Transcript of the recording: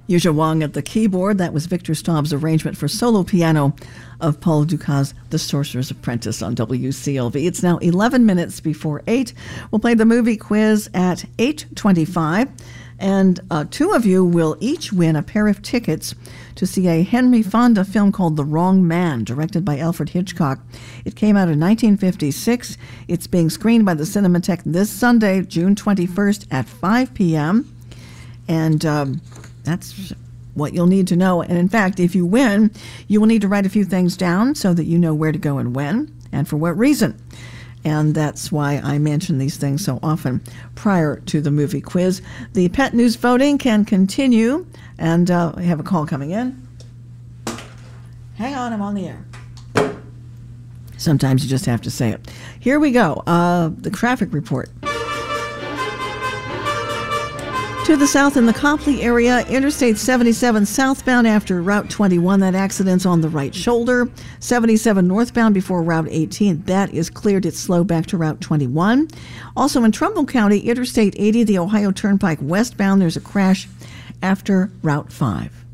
Yuzha Wang at the keyboard. That was Victor Staub's arrangement for solo piano of Paul Dukas' The Sorcerer's Apprentice on WCLV. It's now 11 minutes before 8. We'll play the movie quiz at 8:25. And two of you will each win a pair of tickets to see a Henry Fonda film called The Wrong Man, directed by Alfred Hitchcock. It came out in 1956. It's being screened by the Cinematheque this Sunday, June 21st at 5 p.m. And that's what you'll need to know. And in fact, if you win, you will need to write a few things down so that you know where to go and when and for what reason. And that's why I mention these things so often prior to the movie quiz. The Pet News voting can continue. And I have a call coming in. Hang on, I'm on the air. Sometimes you just have to say it. Here we go. The traffic report. To the south in the Copley area, Interstate 77 southbound after Route 21. That accident's on the right shoulder. 77 northbound before Route 18. That is cleared. It's slow back to Route 21. Also in Trumbull County, Interstate 80, the Ohio Turnpike westbound. There's a crash after Route 5.